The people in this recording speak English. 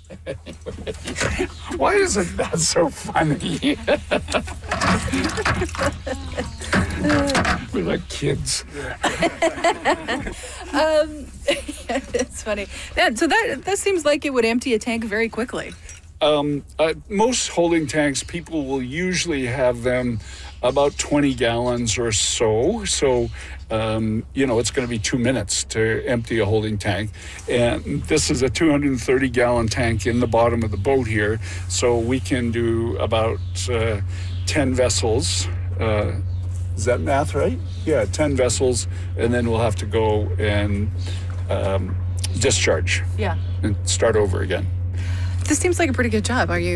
Why isn't that so funny? We're like kids. It's funny. Yeah, so that seems like it would empty a tank very quickly. Most holding tanks, people will usually have them about 20 gallons or so. So, it's going to be 2 minutes to empty a holding tank. And this is a 230-gallon tank in the bottom of the boat here. So we can do about 10 vessels. Is that math right? Yeah, 10 vessels. And then we'll have to go and discharge Yeah. and start over again. This seems like a pretty good job. Are you